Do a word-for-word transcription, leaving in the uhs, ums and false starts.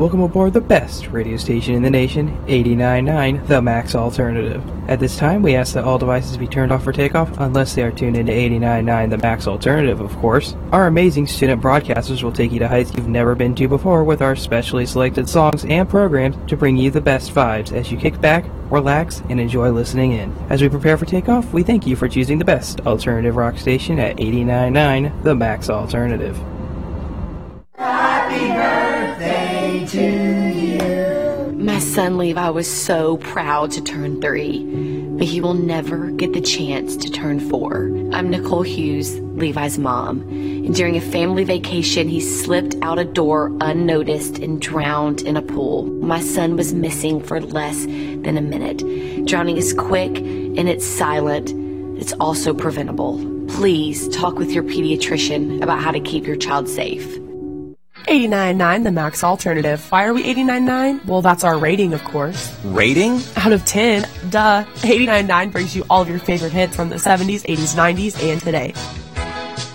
Welcome aboard the best radio station in the nation, eighty-nine point nine The Max Alternative. At this time, we ask that all devices be turned off for takeoff unless they are tuned into eighty-nine point nine The Max Alternative, of course. Our amazing student broadcasters will take you to heights you've never been to before with our specially selected songs and programs to bring you the best vibes as you kick back, relax, and enjoy listening in. As we prepare for takeoff, we thank you for choosing the best alternative rock station at eighty-nine point nine The Max Alternative. Happy birthday to you. My son Levi was so proud to turn three, but he will never get the chance to turn four. I'm Nicole Hughes, Levi's mom, and during a family vacation, he slipped out a door unnoticed and drowned in a pool. My son was missing for less than a minute. Drowning is quick and it's silent. It's also preventable. Please talk with your pediatrician about how to keep your child safe. eighty-nine point nine The Max Alternative. Why are we eighty-nine point nine? Well, that's our rating, of course. Rating? Out of ten. Duh. eighty-nine point nine brings you all of your favorite hits from the seventies, eighties, nineties, and today.